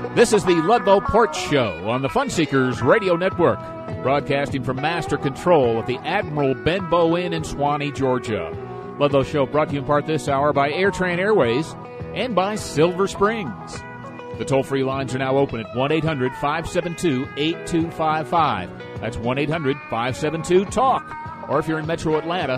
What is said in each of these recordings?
This is the Ludlow Porch Show on the Funseekers Radio Network, broadcasting from Master Control at the Admiral Benbow Inn in Swanee, Georgia. Ludlow Show brought to you in part this hour by AirTran Airways and by Silver Springs. The toll-free lines are now open at 1-800-572-8255. That's 1-800-572-TALK. Or if you're in Metro Atlanta,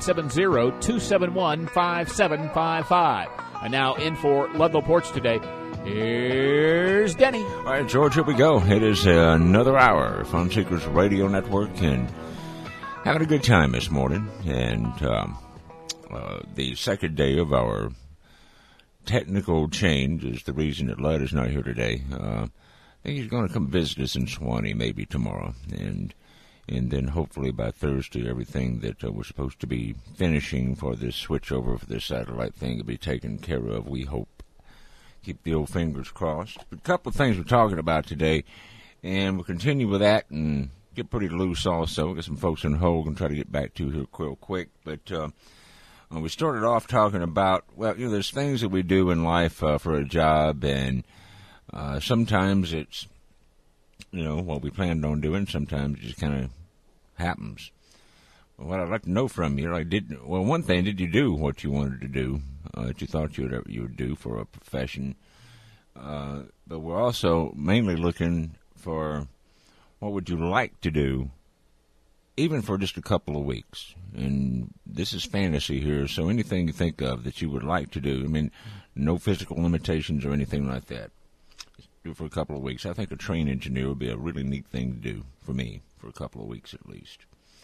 770-271-5755. And now in for Ludlow Porch today, here's Denny. All right, George, here we go. It is another hour of Funseekers Radio Network, and having a good time this morning. And the second day of our technical change is the reason that Lud is not here today. I think he's going to come visit us in Swanee maybe tomorrow, and then hopefully by Thursday everything that we're supposed to be finishing for this switch over for this satellite thing will be taken care of, we hope. Keep the old fingers crossed. But a couple of things we're talking about today, and we'll continue with that and get pretty loose also. We'll get some folks on hold and try to get back to here real quick. But we started off talking about, well, there's things that we do in life for a job, and sometimes it's, what we planned on doing. Sometimes it just kind of happens. Well, what I'd like to know from you, one thing, did you do what you wanted to do, that you thought you would do for a profession? But we're also mainly looking for what would you like to do, even for just a couple of weeks. And this is fantasy here, so anything you think of that you would like to do, no physical limitations or anything like that. Just do it for a couple of weeks. I think a train engineer would be a really neat thing to do for me for a couple of weeks at least.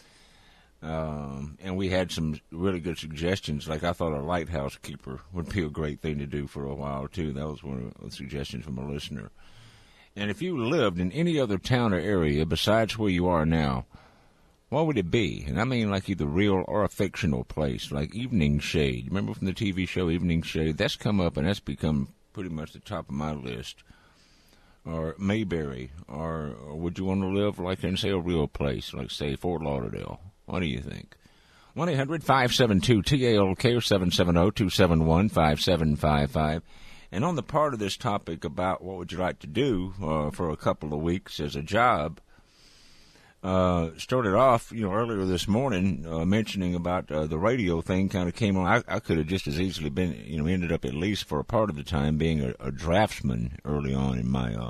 And we had some really good suggestions. Like, I thought a lighthouse keeper would be a great thing to do for a while, too. That was one of the suggestions from a listener. And if you lived in any other town or area besides where you are now, what would it be? And I mean like either real or a fictional place, like Evening Shade. Remember from the TV show Evening Shade? That's come up, and that's become pretty much the top of my list. Or Mayberry. Or would you want to live like in, say, a real place, like, say, Fort Lauderdale? What do you think? 1-800-572-TALK or 770-271-5755. And on the part of this topic about what would you like to do for a couple of weeks as a job, started off, earlier this morning mentioning about the radio thing kind of came on. I could have just as easily been, ended up at least for a part of the time being a draftsman early on in my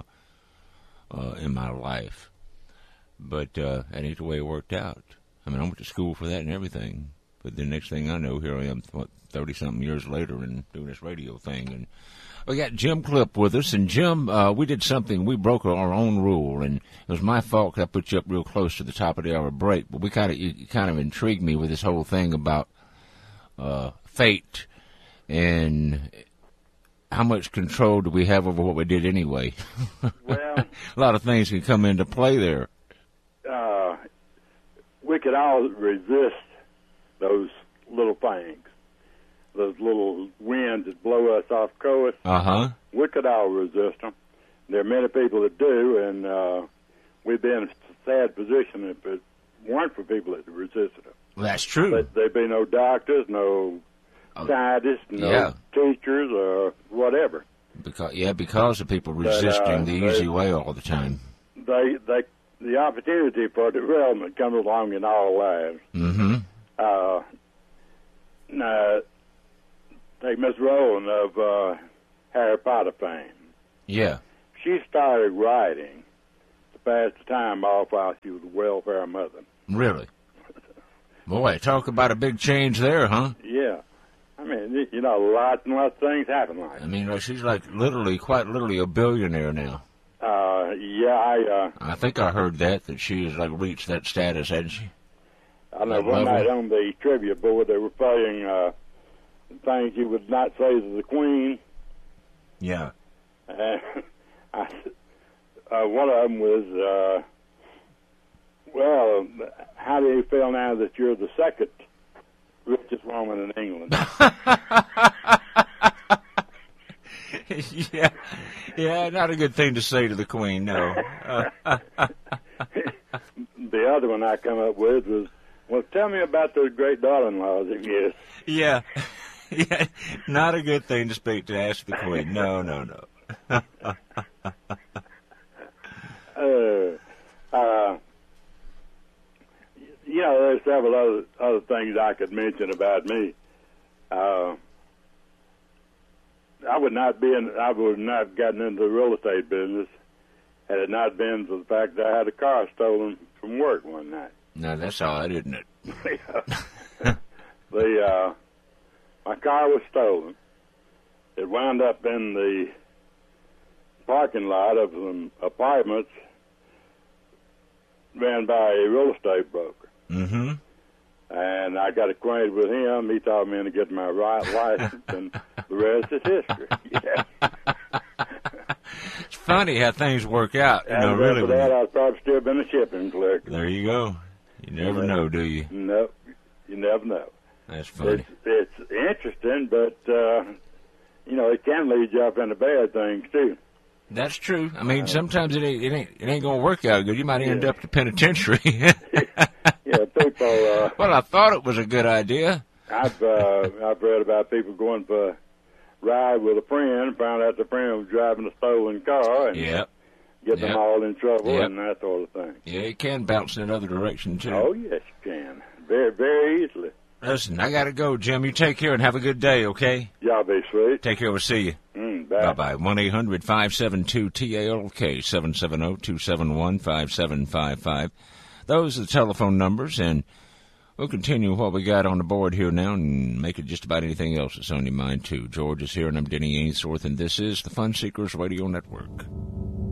life. But that ain't the way it worked out. I went to school for that and everything. But the next thing I know, here I am, 30-something years later and doing this radio thing. And we got Jim Clip with us. And, Jim, we did something. We broke our own rule. And it was my fault because I put you up real close to the top of the hour break. But you kind of intrigued me with this whole thing about fate and how much control do we have over what we did anyway. Well, a lot of things can come into play there. We could all resist those little things, those little winds that blow us off course. We could all resist them. There are many people that do, and we'd be in a sad position if it weren't for people that resisted them. Well, that's true. But there'd be no doctors, no scientists, no teachers, or whatever. Because of people resisting the easy way all the time. The opportunity for development comes along in all lives. Mm-hmm. Now, take Miss Rowland of Harry Potter fame. Yeah. She started writing to pass the time off while she was a welfare mother. Really? Boy, talk about a big change there, huh? Yeah. Lots and lots of things happen like that. She's quite literally a billionaire now. I think I heard that she has reached that status, hasn't she? I know one night on the trivia board they were playing things you would not say to the Queen. Yeah. One of them was, how do you feel now that you're the second richest woman in England? Yeah, not a good thing to say to the Queen, no. The other one I come up with was, well, tell me about those great daughter-in-laws of yours. Yeah, not a good thing to ask the Queen. No. There's several other things I could mention about me. I would not have gotten into the real estate business had it not been for the fact that I had a car stolen from work one night. No, that's odd, isn't it? My car was stolen. It wound up in the parking lot of some apartments ran by a real estate broker. Mm-hmm. And I got acquainted with him. He taught me to get my license, and the rest is history. Yeah. It's funny how things work out. And really, after that, I'd probably still been a shipping collector. There you go. You never know, do you? No, you never know. That's funny. It's interesting, but it can lead you up into bad things too. That's true. I mean, sometimes it ain't going to work out good. You might end up at the penitentiary. Yeah, people. Well, I thought it was a good idea. I've read about people going for a ride with a friend, found out the friend was driving a stolen car, and getting them all in trouble and that sort of thing. Yeah, it can bounce in another direction too. Oh yes, you can. Very, very easily. Listen, I got to go, Jim. You take care and have a good day, okay? Y'all be sweet. Take care. We'll see you. Bye. Bye-bye. 1-800-572-TALK, 770-271-5755. Those are the telephone numbers, and we'll continue what we got on the board here now and make it just about anything else that's on your mind, too. George is here, and I'm Denny Ainsworth, and this is the Fun Seekers Radio Network.